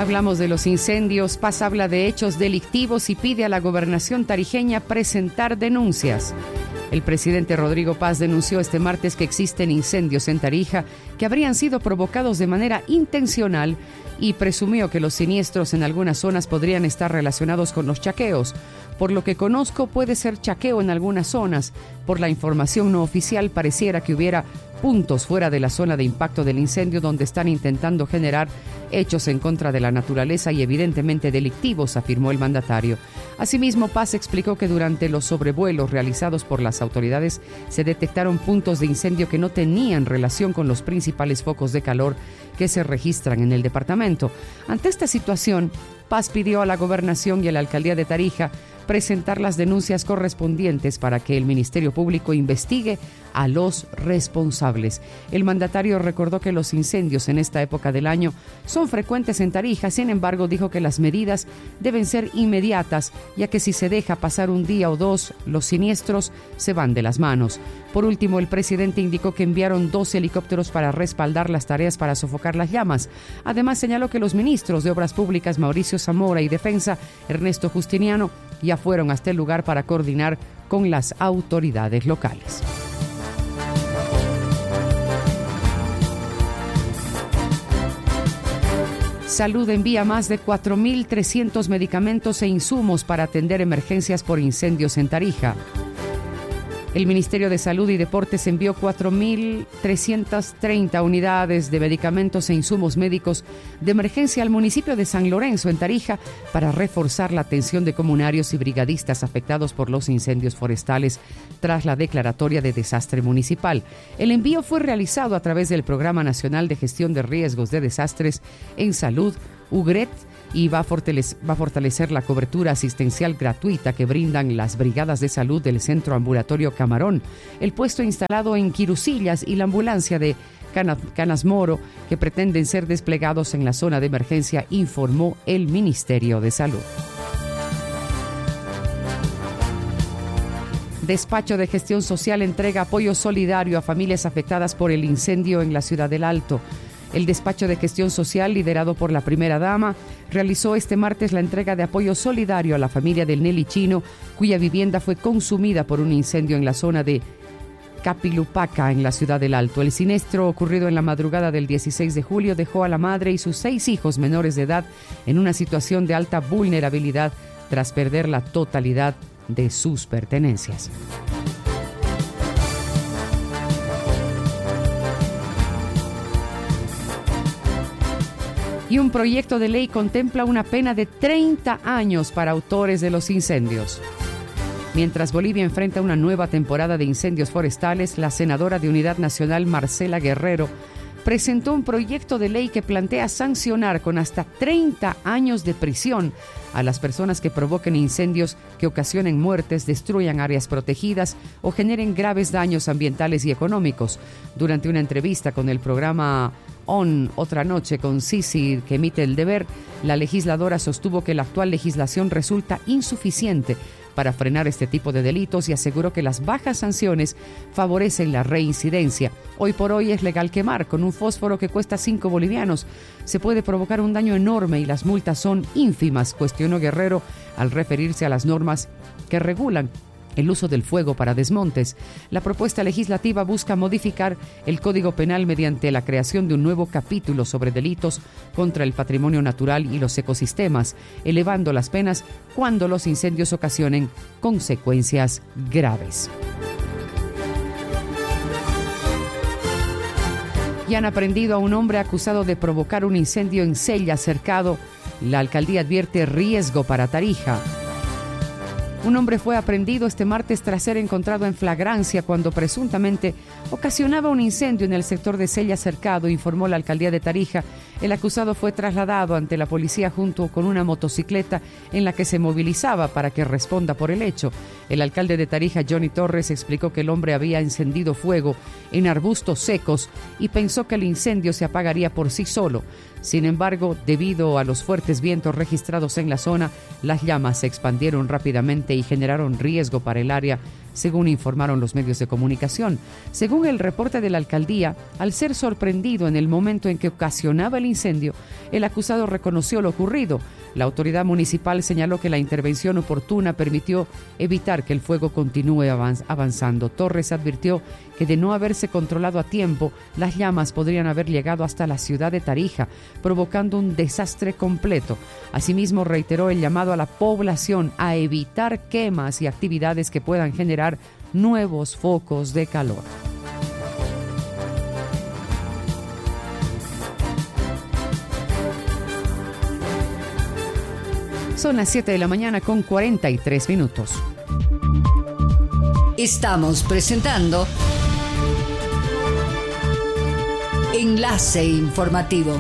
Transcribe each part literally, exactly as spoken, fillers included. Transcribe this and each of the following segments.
Hablamos de los incendios. Paz habla de hechos delictivos y pide a la gobernación tarijeña presentar denuncias. El presidente Rodrigo Paz denunció este martes que existen incendios en Tarija que habrían sido provocados de manera intencional y presumió que los siniestros en algunas zonas podrían estar relacionados con los chaqueos. Por lo que conozco, puede ser chaqueo en algunas zonas. Por la información no oficial, pareciera que hubiera puntos fuera de la zona de impacto del incendio donde están intentando generar hechos en contra de la naturaleza y evidentemente delictivos, afirmó el mandatario. Asimismo, Paz explicó que durante los sobrevuelos realizados por las autoridades se detectaron puntos de incendio que no tenían relación con los principales focos de calor que se registran en el departamento. Ante esta situación, Paz pidió a la gobernación y a la alcaldía de Tarija presentar las denuncias correspondientes para que el Ministerio Público investigue a los responsables. El mandatario recordó que los incendios en esta época del año son frecuentes en Tarija. Sin embargo, dijo que las medidas deben ser inmediatas, ya que si se deja pasar un día o dos, los siniestros se van de las manos. Por último, el presidente indicó que enviaron dos helicópteros para respaldar las tareas para sofocar las llamas. Además, señaló que los ministros de Obras Públicas, Mauricio Zamora, y Defensa, Ernesto Justiniano, ya fueron hasta el lugar para coordinar con las autoridades locales. Salud envía más de cuatro mil trescientos medicamentos e insumos para atender emergencias por incendios en Tarija. El Ministerio de Salud y Deportes envió cuatro mil trescientas treinta unidades de medicamentos e insumos médicos de emergencia al municipio de San Lorenzo, en Tarija, para reforzar la atención de comunarios y brigadistas afectados por los incendios forestales tras la declaratoria de desastre municipal. El envío fue realizado a través del Programa Nacional de Gestión de Riesgos de Desastres en Salud, U G R E T, y va a, fortalecer, va a fortalecer la cobertura asistencial gratuita que brindan las brigadas de salud del Centro Ambulatorio Camarón, el puesto instalado en Quirusillas y la ambulancia de Cana, Canas Moro, que pretenden ser desplegados en la zona de emergencia, informó el Ministerio de Salud. Despacho de Gestión Social entrega apoyo solidario a familias afectadas por el incendio en la Ciudad del Alto. El Despacho de Gestión Social, liderado por la primera dama, realizó este martes la entrega de apoyo solidario a la familia del Nelly Chino, cuya vivienda fue consumida por un incendio en la zona de Capilupaca, en la Ciudad del Alto. El siniestro, ocurrido en la madrugada del dieciséis de julio, dejó a la madre y sus seis hijos menores de edad en una situación de alta vulnerabilidad tras perder la totalidad de sus pertenencias. Y un proyecto de ley contempla una pena de treinta años para autores de los incendios. Mientras Bolivia enfrenta una nueva temporada de incendios forestales, la senadora de Unidad Nacional, Marcela Guerrero, presentó un proyecto de ley que plantea sancionar con hasta treinta años de prisión a las personas que provoquen incendios que ocasionen muertes, destruyan áreas protegidas o generen graves daños ambientales y económicos. Durante una entrevista con el programa On Otra Noche con Sisi, que emite El Deber, la legisladora sostuvo que la actual legislación resulta insuficiente para frenar este tipo de delitos y aseguró que las bajas sanciones favorecen la reincidencia. Hoy por hoy es legal quemar con un fósforo que cuesta cinco bolivianos. Se puede provocar un daño enorme y las multas son ínfimas, cuestionó Guerrero al referirse a las normas que regulan el uso del fuego para desmontes. La propuesta legislativa busca modificar el Código Penal mediante la creación de un nuevo capítulo sobre delitos contra el patrimonio natural y los ecosistemas, elevando las penas cuando los incendios ocasionen consecuencias graves. Y han aprendido a un hombre acusado de provocar un incendio en Cella cercado. La alcaldía advierte riesgo para Tarija. Un hombre fue aprehendido este martes tras ser encontrado en flagrancia cuando presuntamente ocasionaba un incendio en el sector de Cella Cercado, informó la alcaldía de Tarija. El acusado fue trasladado ante la policía junto con una motocicleta en la que se movilizaba para que responda por el hecho. El alcalde de Tarija, Johnny Torres, explicó que el hombre había encendido fuego en arbustos secos y pensó que el incendio se apagaría por sí solo. Sin embargo, debido a los fuertes vientos registrados en la zona, las llamas se expandieron rápidamente y generaron riesgo para el área, según informaron los medios de comunicación. Según el reporte de la alcaldía, al ser sorprendido en el momento en que ocasionaba el incendio, el acusado reconoció lo ocurrido. La autoridad municipal señaló que la intervención oportuna permitió evitar que el fuego continúe avanzando. Torres advirtió que de no haberse controlado a tiempo, las llamas podrían haber llegado hasta la ciudad de Tarija, provocando un desastre completo. Asimismo, reiteró el llamado a la población a evitar quemas y actividades que puedan generar nuevos focos de calor. Son las siete de la mañana con cuarenta y tres minutos. Estamos presentando Enlace Informativo.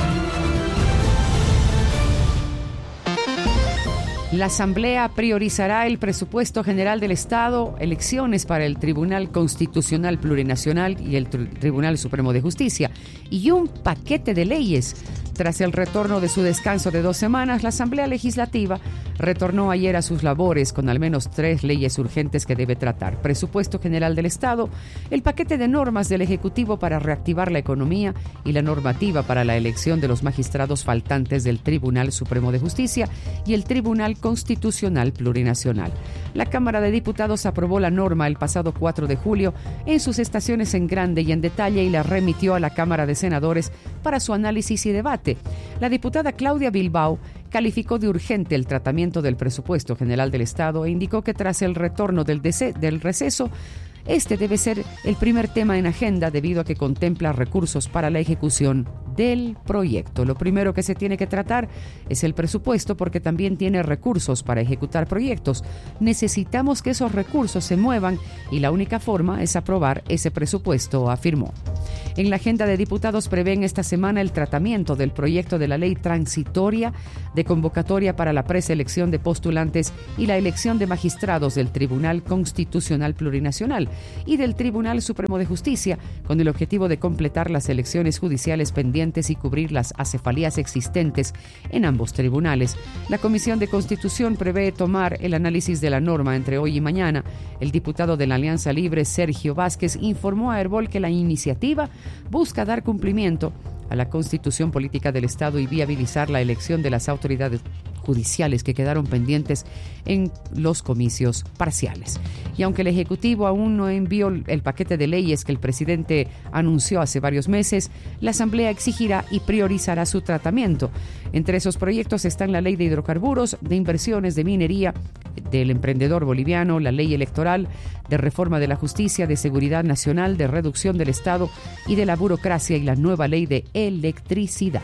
La Asamblea priorizará el presupuesto general del Estado, elecciones para el Tribunal Constitucional Plurinacional y el Tribunal Supremo de Justicia y un paquete de leyes. Tras el retorno de su descanso de dos semanas, la Asamblea Legislativa retornó ayer a sus labores con al menos tres leyes urgentes que debe tratar: presupuesto general del Estado, el paquete de normas del Ejecutivo para reactivar la economía y la normativa para la elección de los magistrados faltantes del Tribunal Supremo de Justicia y el Tribunal Constitucional Plurinacional. La Cámara de Diputados aprobó la norma el pasado cuatro de julio en sus estaciones en grande y en detalle y la remitió a la Cámara de Senadores para su análisis y debate. La diputada Claudia Bilbao calificó de urgente el tratamiento del presupuesto general del Estado e indicó que tras el retorno del, dece- del receso, este debe ser el primer tema en agenda debido a que contempla recursos para la ejecución del proyecto. Lo primero que se tiene que tratar es el presupuesto porque también tiene recursos para ejecutar proyectos. Necesitamos que esos recursos se muevan y la única forma es aprobar ese presupuesto, afirmó. En la agenda de diputados prevén esta semana el tratamiento del proyecto de la ley transitoria de convocatoria para la preselección de postulantes y la elección de magistrados del Tribunal Constitucional Plurinacional y del Tribunal Supremo de Justicia, con el objetivo de completar las elecciones judiciales pendientes y cubrir las acefalías existentes en ambos tribunales. La Comisión de Constitución prevé tomar el análisis de la norma entre hoy y mañana. El diputado de la Alianza Libre, Sergio Vázquez, informó a Herbol que la iniciativa busca dar cumplimiento a la Constitución Política del Estado y viabilizar la elección de las autoridades judiciales que quedaron pendientes en los comicios parciales. Y aunque el Ejecutivo aún no envió el paquete de leyes que el presidente anunció hace varios meses, la Asamblea exigirá y priorizará su tratamiento. Entre esos proyectos están la Ley de Hidrocarburos, de Inversiones, de Minería, del Emprendedor Boliviano, la Ley Electoral, de Reforma de la Justicia, de Seguridad Nacional, de Reducción del Estado y de la Burocracia y la nueva Ley de Electricidad.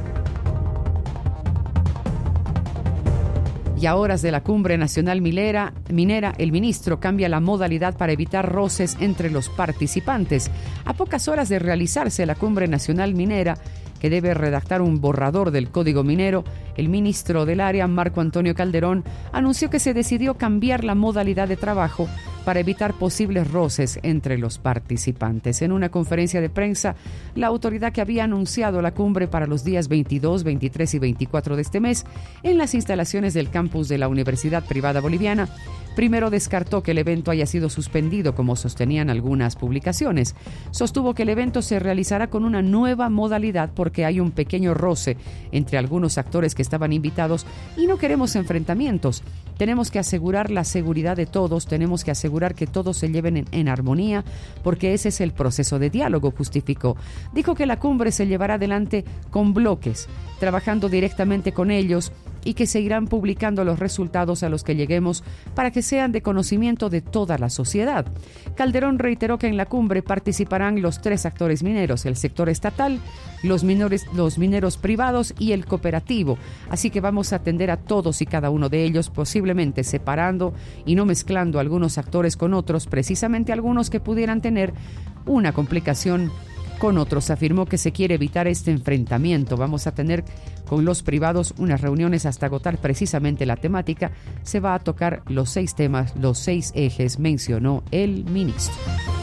Y a horas de la Cumbre Nacional Minera, minera, el ministro cambia la modalidad para evitar roces entre los participantes. A pocas horas de realizarse la Cumbre Nacional Minera, que debe redactar un borrador del Código Minero, el ministro del área, Marco Antonio Calderón, anunció que se decidió cambiar la modalidad de trabajo para evitar posibles roces entre los participantes. En una conferencia de prensa, la autoridad que había anunciado la cumbre para los días veintidós, veintitrés y veinticuatro de este mes en las instalaciones del campus de la Universidad Privada Boliviana, primero descartó que el evento haya sido suspendido, como sostenían algunas publicaciones. Sostuvo que el evento se realizará con una nueva modalidad porque hay un pequeño roce entre algunos actores que estaban invitados y no queremos enfrentamientos. Tenemos que asegurar la seguridad de todos, tenemos que asegurar que todos se lleven en, en armonía, porque ese es el proceso de diálogo, justificó. Dijo que la cumbre se llevará adelante con bloques, trabajando directamente con ellos y que se irán publicando los resultados a los que lleguemos para que sean de conocimiento de toda la sociedad. Calderón reiteró que en la cumbre participarán los tres actores mineros, el sector estatal, los, minores, los mineros privados y el cooperativo. Así que vamos a atender a todos y cada uno de ellos, posiblemente separando y no mezclando algunos actores con otros, precisamente algunos que pudieran tener una complicación con otros. Afirmó que se quiere evitar este enfrentamiento. Vamos a tener con los privados unas reuniones hasta agotar precisamente la temática. Se va a tocar los seis temas, los seis ejes, mencionó el ministro.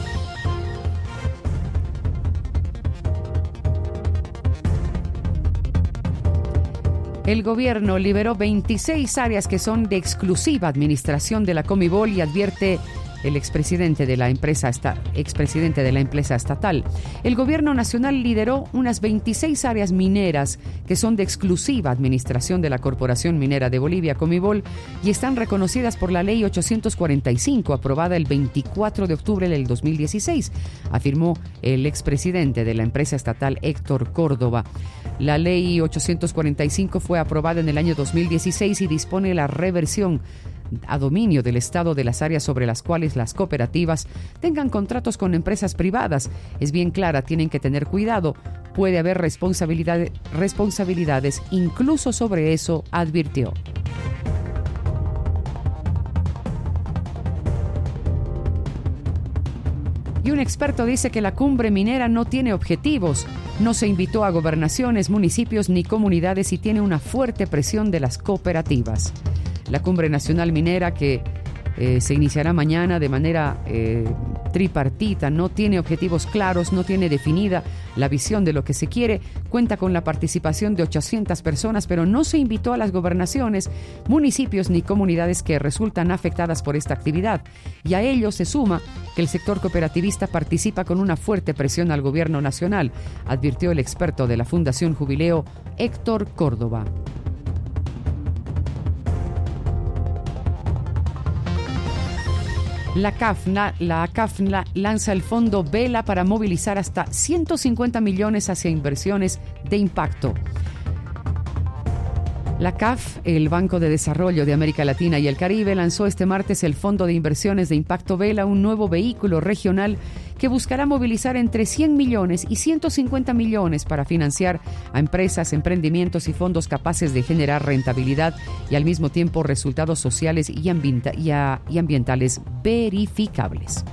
El gobierno liberó veintiséis áreas que son de exclusiva administración de la Comibol y advierte el expresidente de la empresa esta, expresidente de la empresa estatal. El gobierno nacional lideró unas veintiséis áreas mineras que son de exclusiva administración de la Corporación Minera de Bolivia, Comibol, y están reconocidas por la Ley ochocientos cuarenta y cinco, aprobada el veinticuatro de octubre del dos mil dieciséis, afirmó el expresidente de la empresa estatal, Héctor Córdoba. La Ley ochocientos cuarenta y cinco fue aprobada en el año dos mil dieciséis y dispone la reversión a dominio del Estado de las áreas sobre las cuales las cooperativas tengan contratos con empresas privadas. Es bien clara, tienen que tener cuidado. Puede haber responsabilidad, responsabilidades incluso sobre eso, advirtió. Y un experto dice que la cumbre minera no tiene objetivos. No se invitó a gobernaciones, municipios ni comunidades y tiene una fuerte presión de las cooperativas. La Cumbre Nacional Minera, que eh, se iniciará mañana de manera eh, tripartita, no tiene objetivos claros, no tiene definida la visión de lo que se quiere, cuenta con la participación de ochocientas personas, pero no se invitó a las gobernaciones, municipios ni comunidades que resultan afectadas por esta actividad. Y a ello se suma que el sector cooperativista participa con una fuerte presión al gobierno nacional, advirtió el experto de la Fundación Jubileo, Héctor Córdoba. La C A F, la, la C A F la, lanza el fondo Vela para movilizar hasta ciento cincuenta millones hacia inversiones de impacto. La C A F, el Banco de Desarrollo de América Latina y el Caribe, lanzó este martes el Fondo de Inversiones de Impacto Vela, un nuevo vehículo regional que buscará movilizar entre cien millones y ciento cincuenta millones para financiar a empresas, emprendimientos y fondos capaces de generar rentabilidad y al mismo tiempo resultados sociales y, ambienta- y, a- y ambientales verificables.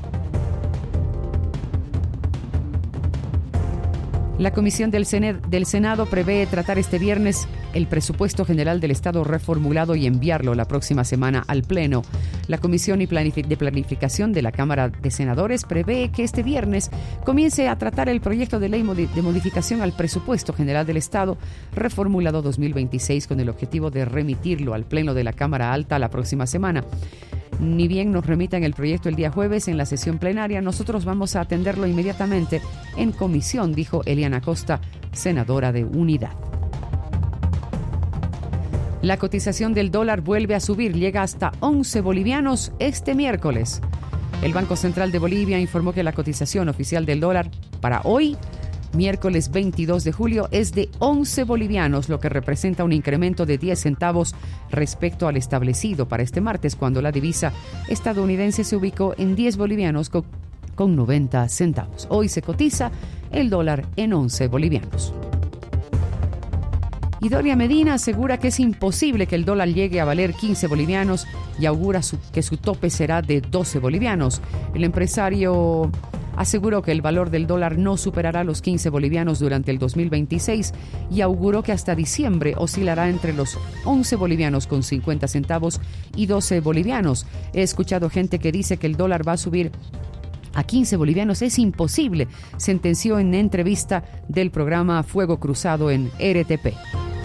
La Comisión del, Sene- del Senado prevé tratar este viernes el presupuesto general del Estado reformulado y enviarlo la próxima semana al Pleno. La Comisión de Planificación de la Cámara de Senadores prevé que este viernes comience a tratar el proyecto de ley de modificación al presupuesto general del Estado reformulado dos mil veintiséis con el objetivo de remitirlo al Pleno de la Cámara Alta la próxima semana. Ni bien nos remitan el proyecto el día jueves en la sesión plenaria, nosotros vamos a atenderlo inmediatamente en comisión, dijo Eliana Costa, senadora de Unidad. La cotización del dólar vuelve a subir, llega hasta once bolivianos este miércoles. El Banco Central de Bolivia informó que la cotización oficial del dólar para hoy, miércoles veintidós de julio, es de once bolivianos, lo que representa un incremento de diez centavos respecto al establecido para este martes, cuando la divisa estadounidense se ubicó en diez bolivianos con, con noventa centavos. Hoy se cotiza el dólar en once bolivianos. Y Doria Medina asegura que es imposible que el dólar llegue a valer quince bolivianos y augura su, que su tope será de doce bolivianos. El empresario aseguró que el valor del dólar no superará los quince bolivianos durante el dos mil veintiséis y auguró que hasta diciembre oscilará entre los once bolivianos con cincuenta centavos y doce bolivianos. He escuchado gente que dice que el dólar va a subir a quince bolivianos. Es imposible, sentenció en entrevista del programa Fuego Cruzado en R T P.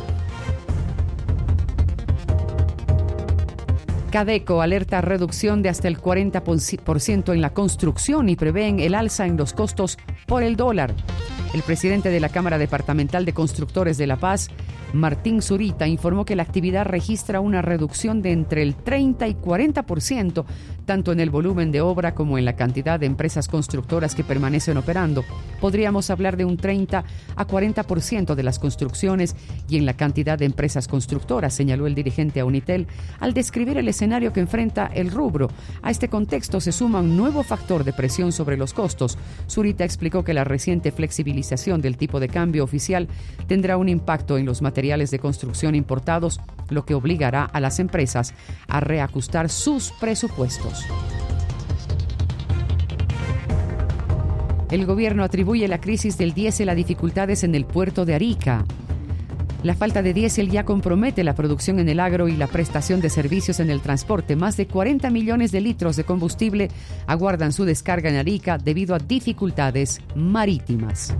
Cadeco alerta reducción de hasta el cuarenta por ciento en la construcción y prevén el alza en los costos por el dólar. El presidente de la Cámara Departamental de Constructores de La Paz, Martín Zurita, informó que la actividad registra una reducción de entre el treinta y cuarenta por ciento, tanto en el volumen de obra como en la cantidad de empresas constructoras que permanecen operando. Podríamos hablar de un treinta a cuarenta por ciento de las construcciones y en la cantidad de empresas constructoras, señaló el dirigente a Unitel, al describir el escenario que enfrenta el rubro. A este contexto se suma un nuevo factor de presión sobre los costos. Zurita explicó que la reciente flexibilización del tipo de cambio oficial tendrá un impacto en los materiales de construcción importados, lo que obligará a las empresas a reajustar sus presupuestos. El gobierno atribuye la crisis del diésel a dificultades en el puerto de Arica. La falta de diésel ya compromete la producción en el agro y la prestación de servicios en el transporte. Más de cuarenta millones de litros de combustible aguardan su descarga en Arica debido a dificultades marítimas.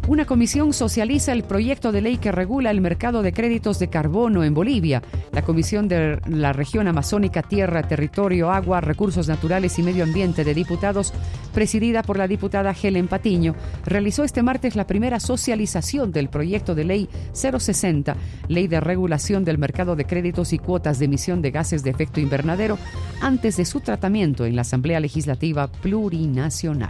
Una comisión socializa el proyecto de ley que regula el mercado de créditos de carbono en Bolivia. La Comisión de la Región Amazónica, Tierra, Territorio, Agua, Recursos Naturales y Medio Ambiente de Diputados, presidida por la diputada Helen Patiño, realizó este martes la primera socialización del proyecto de ley cero sesenta, Ley de Regulación del Mercado de Créditos y Cuotas de Emisión de Gases de Efecto Invernadero, antes de su tratamiento en la Asamblea Legislativa Plurinacional.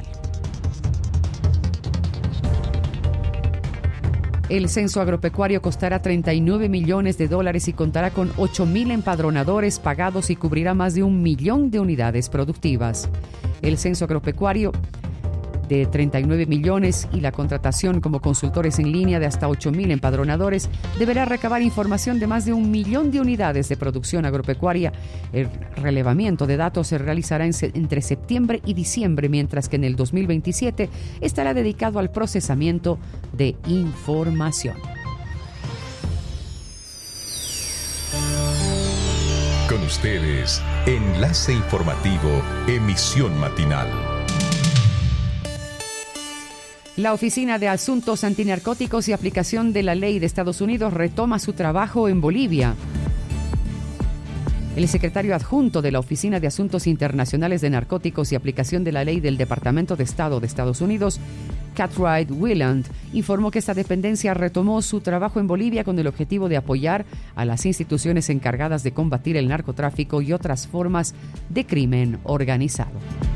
El censo agropecuario costará treinta y nueve millones de dólares y contará con ocho mil empadronadores pagados y cubrirá más de un millón de unidades productivas. El censo agropecuario de treinta y nueve millones y la contratación como consultores en línea de hasta ocho mil empadronadores deberá recabar información de más de un millón de unidades de producción agropecuaria. El relevamiento de datos se realizará en se- entre septiembre y diciembre, mientras que en el dos mil veintisiete estará dedicado al procesamiento de información. Con ustedes, Enlace Informativo, emisión matinal. La Oficina de Asuntos Antinarcóticos y Aplicación de la Ley de Estados Unidos retoma su trabajo en Bolivia. El secretario adjunto de la Oficina de Asuntos Internacionales de Narcóticos y Aplicación de la Ley del Departamento de Estado de Estados Unidos, Cartwright Wieland, informó que esta dependencia retomó su trabajo en Bolivia con el objetivo de apoyar a las instituciones encargadas de combatir el narcotráfico y otras formas de crimen organizado.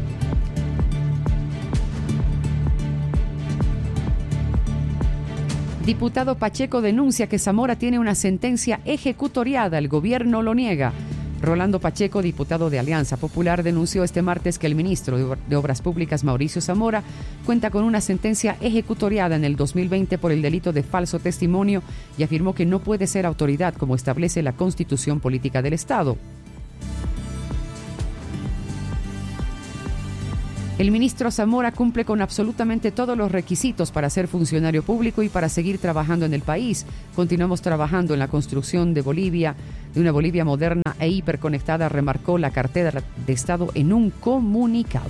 Diputado Pacheco denuncia que Zamora tiene una sentencia ejecutoriada. El gobierno lo niega. Rolando Pacheco, diputado de Alianza Popular, denunció este martes que el ministro de Obras Públicas, Mauricio Zamora, cuenta con una sentencia ejecutoriada en el dos mil veinte por el delito de falso testimonio y afirmó que no puede ser autoridad como establece la Constitución Política del Estado. El ministro Zamora cumple con absolutamente todos los requisitos para ser funcionario público y para seguir trabajando en el país. Continuamos trabajando en la construcción de Bolivia, de una Bolivia moderna e hiperconectada, remarcó la cartera de Estado en un comunicado.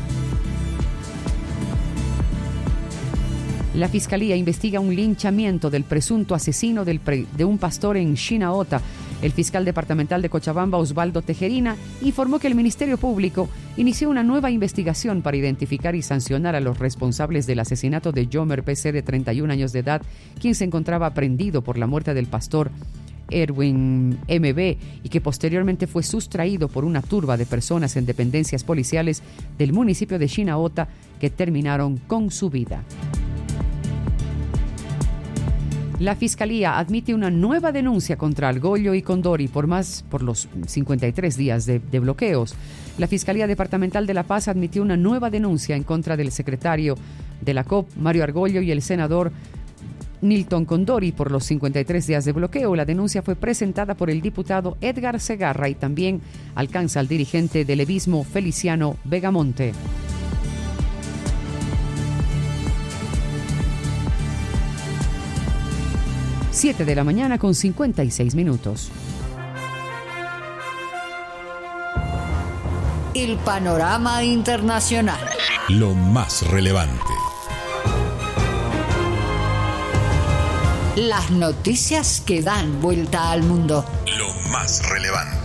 La Fiscalía investiga un linchamiento del presunto asesino del pre- de un pastor en Chinaota. El fiscal departamental de Cochabamba, Osvaldo Tejerina, informó que el Ministerio Público inició una nueva investigación para identificar y sancionar a los responsables del asesinato de Jomer P C, de treinta y un años de edad, quien se encontraba prendido por la muerte del pastor Erwin M B y que posteriormente fue sustraído por una turba de personas en dependencias policiales del municipio de Chinaota que terminaron con su vida. La Fiscalía admite una nueva denuncia contra Argollo y Condori por más por los cincuenta y tres días de, de bloqueos. La Fiscalía Departamental de La Paz admitió una nueva denuncia en contra del secretario de la C O P, Mario Argollo, y el senador Nilton Condori por los cincuenta y tres días de bloqueo. La denuncia fue presentada por el diputado Edgar Segarra y también alcanza al dirigente del levismo Feliciano Vegamonte. siete de la mañana con cincuenta y seis minutos. El panorama internacional. Lo más relevante. Las noticias que dan vuelta al mundo. Lo más relevante.